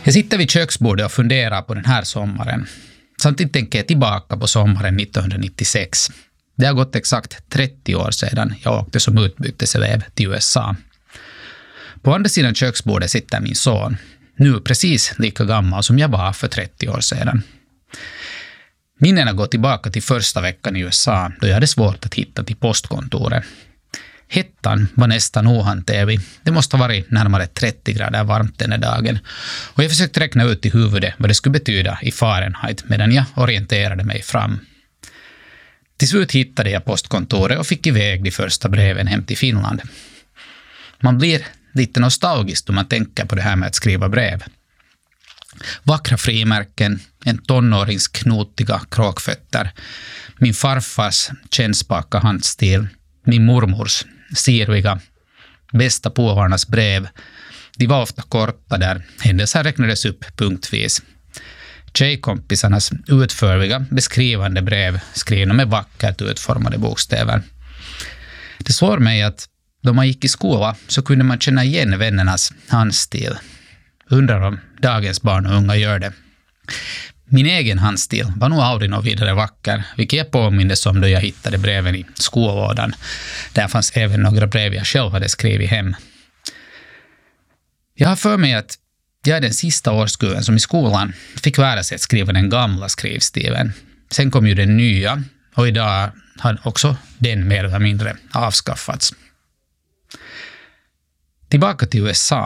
Jag sitter vid köksbordet och funderar på den här sommaren. Samtidigt tänker jag tillbaka på sommaren 1996. Det har gått exakt 30 år sedan jag åkte som utbyteselev till USA. På andra sidan köksbordet sitter min son, nu precis lika gammal som jag var för 30 år sedan. Minnena går tillbaka till första veckan i USA då jag hade svårt att hitta till postkontoret. Hettan var nästan ohanterlig. Det måste ha varit närmare 30 grader varmt den här dagen. Och jag försökte räkna ut i huvudet vad det skulle betyda i Fahrenheit medan jag orienterade mig fram. Till slut hittade jag postkontoret och fick iväg de första breven hem till Finland. Man blir lite nostalgisk då man tänker på det här med att skriva brev. Vackra frimärken, en tonårings knotiga kråkfötter, min farfars kännspaka handstil, min mormors sirviga, bästa påvarnas brev. De var ofta korta där händelser räknades upp punktvis. Tjejkompisarnas utförliga beskrivande brev skrivna med vackert utformade bokstäver. Det slår mig att då man gick i skola så kunde man känna igen vännernas handstil. Undrar om dagens barn och unga gör det. Min egen handstil var nog aldrig något vidare vacker, vilket jag påmindes om då jag hittade breven i skolådan. Där fanns även några brev jag själv hade skrivit hem. Jag har för mig att jag är den sista årskullen som i skolan fick lära sig att skriva den gamla skrivstilen. Sen kom ju den nya och idag har också den mer eller mindre avskaffats. Tillbaka till USA.